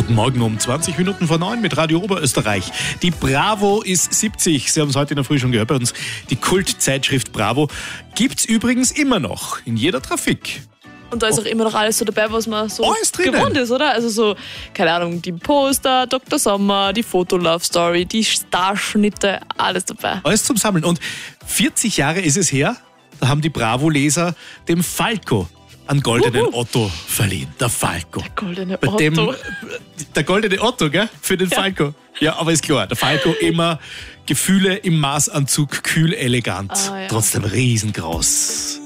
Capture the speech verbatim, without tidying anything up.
Guten Morgen um zwanzig Minuten vor neun mit Radio Oberösterreich. Die Bravo ist siebzig. Sie haben es heute in der Früh schon gehört bei uns. Die Kultzeitschrift Bravo gibt's übrigens immer noch in jeder Trafik. Und da ist auch immer noch alles so dabei, was man so Alles drinnen. gewohnt ist, oder? Also so, keine Ahnung, die Poster, Doktor Sommer, die Foto-Love-Story, die Starschnitte, alles dabei. Alles zum Sammeln. Und vierzig Jahre ist es her, da haben die Bravo-Leser dem Falco einen goldenen Uhu. Otto verliehen. Der Falco. Der goldene Bei Otto. Dem, der goldene Otto, gell? Für den Ja. Falco. Ja, aber ist klar, der Falco immer Gefühle im Maßanzug, kühl, elegant. Ah, ja. Trotzdem riesengroß.